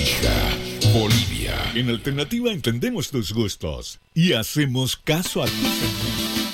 Tarija, Bolivia. En Alternativa entendemos tus gustos y hacemos caso a tus sentidos.